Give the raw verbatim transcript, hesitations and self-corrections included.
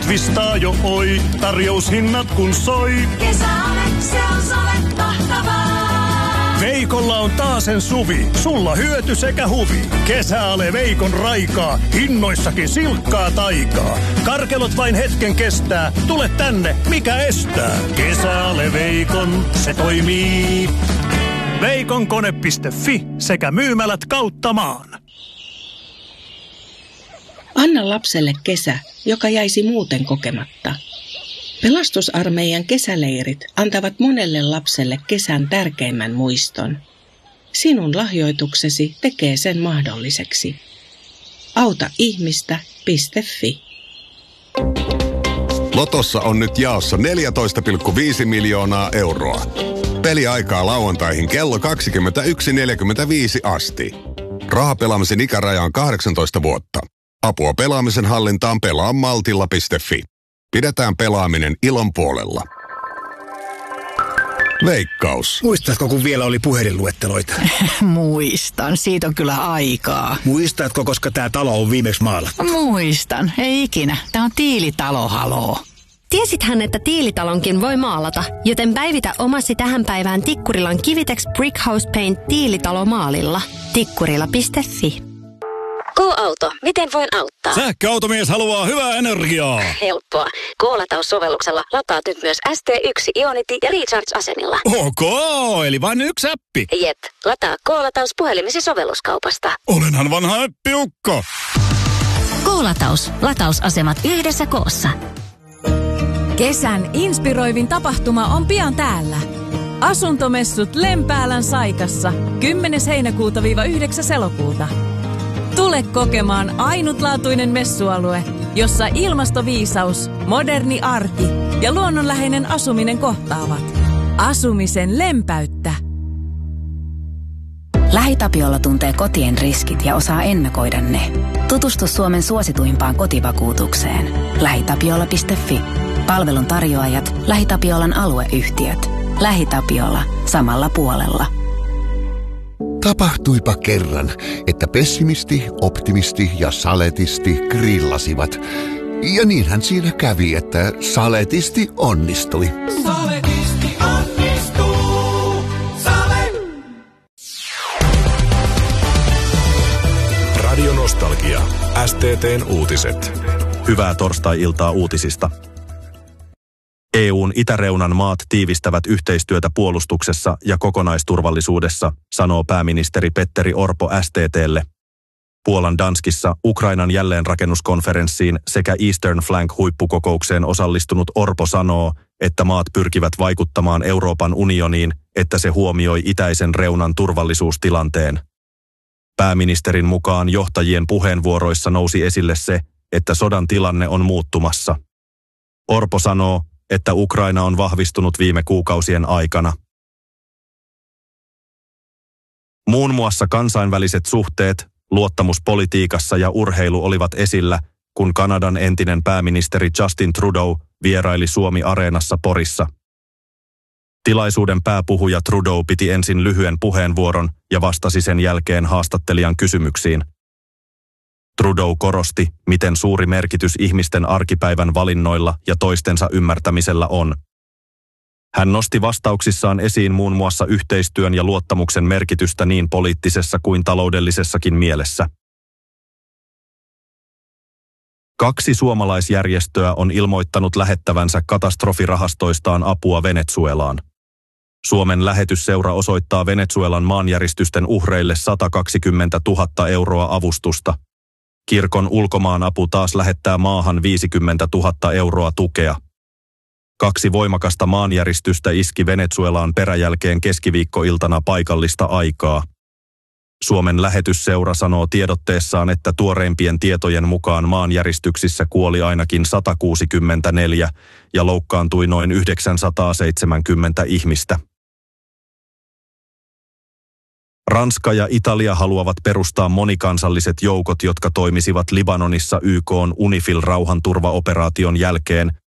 vahvistaa jo oi, tarjoushinnat kun soi. Kesäale, se on sale mahtavaa. Veikolla on taasen suvi, sulla hyöty sekä huvi. Kesäale Veikon raikaa, hinnoissakin silkkaa taikaa. Karkelot vain hetken kestää, tule tänne, mikä estää. Kesäale Veikon, se toimii. Veikonkone piste fi sekä myymälät kautta maan. Anna lapselle kesä, joka jäisi muuten kokematta. Pelastusarmeijan kesäleirit antavat monelle lapselle kesän tärkeimmän muiston. Sinun lahjoituksesi tekee sen mahdolliseksi. auta ihmistä piste fi. Lotossa on nyt jaossa neljätoista pilkku viisi miljoonaa euroa. Peliaikaa lauantaihin kello kaksikymmentäyksi neljäkymmentäviisi asti. Rahapelaamisen ikäraja on kahdeksantoista vuotta. Apua pelaamisen hallintaan pelaa maltilla piste fi. Pidetään pelaaminen ilon puolella. Veikkaus. Muistatko, kun vielä oli puhelinluetteloita? Muistan. Siitä on kyllä aikaa. Muistatko, koska tämä talo on viimeksi maalattu? Muistan. Ei ikinä. Tämä on tiilitalo, haloo. Tiesithän, että tiilitalonkin voi maalata, joten päivitä omasi tähän päivään Tikkurilan Kivitex Brickhouse Paint tiilitalo maalilla. Tikkurila piste fi. K-auto, miten voin auttaa? Sähköautomies haluaa hyvää energiaa. Helppoa. K-lataussovelluksella lataat nyt myös S T yksi Ionity ja Recharge-asemilla. Ok, eli vain yksi appi. Jep, lataa K-lataus puhelimesi sovelluskaupasta. Olenhan vanha appiukko. K-lataus. Latausasemat yhdessä koossa. Kesän inspiroivin tapahtuma on pian täällä. Asuntomessut Lempäälän Saikassa kymmenes heinäkuuta yhdeksäs elokuuta. Tule kokemaan ainutlaatuinen messualue, jossa ilmastoviisaus, moderni arki ja luonnonläheinen asuminen kohtaavat. Asumisen lempäyttä. LähiTapiola tuntee kotien riskit ja osaa ennakoida ne. Tutustu Suomen suosituimpaan kotivakuutukseen. lähitapiola piste fi. Palvelun tarjoajat, LähiTapiolan alueyhtiöt. LähiTapiola. Samalla puolella. Tapahtuipa kerran, että pessimisti, optimisti ja saletisti grillasivat. Ja niinhän siinä kävi, että saletisti onnistui. Saletisti onnistuu. Sale. Radio Nostalgia. S T T:n uutiset. Hyvää torstai-iltaa uutisista. E U:n itäreunan maat tiivistävät yhteistyötä puolustuksessa ja kokonaisturvallisuudessa, sanoo pääministeri Petteri Orpo S T T:lle. Puolan Danskissa Ukrainan jälleenrakennuskonferenssiin sekä Eastern Flank-huippukokoukseen osallistunut Orpo sanoo, että maat pyrkivät vaikuttamaan Euroopan unioniin, että se huomioi itäisen reunan turvallisuustilanteen. Pääministerin mukaan johtajien puheenvuoroissa nousi esille se, että sodan tilanne on muuttumassa. Orpo sanoo, että Ukraina on vahvistunut viime kuukausien aikana. Muun muassa kansainväliset suhteet, luottamus politiikassa ja urheilu olivat esillä, kun Kanadan entinen pääministeri Justin Trudeau vieraili Suomi-areenassa Porissa. Tilaisuuden pääpuhuja Trudeau piti ensin lyhyen puheenvuoron ja vastasi sen jälkeen haastattelijan kysymyksiin. Trudeau korosti, miten suuri merkitys ihmisten arkipäivän valinnoilla ja toistensa ymmärtämisellä on. Hän nosti vastauksissaan esiin muun muassa yhteistyön ja luottamuksen merkitystä niin poliittisessa kuin taloudellisessakin mielessä. Kaksi suomalaisjärjestöä on ilmoittanut lähettävänsä katastrofirahastoistaan apua Venezuelaan. Suomen lähetysseura osoittaa Venezuelan maanjäristysten uhreille sata kaksikymmentätuhatta euroa avustusta. Kirkon ulkomaanapu taas lähettää maahan viisikymmentätuhatta euroa tukea. Kaksi voimakasta maanjäristystä iski Venezuelaan peräjälkeen keskiviikkoiltana paikallista aikaa. Suomen lähetysseura sanoo tiedotteessaan, että tuoreimpien tietojen mukaan maanjäristyksissä kuoli ainakin sata kuusikymmentäneljä ja loukkaantui noin yhdeksänsataaseitsemänkymmentä ihmistä. Ranska ja Italia haluavat perustaa monikansalliset joukot, jotka toimisivat Libanonissa Y K:n UNIFIL-rauhanturvaoperaation jälkeen,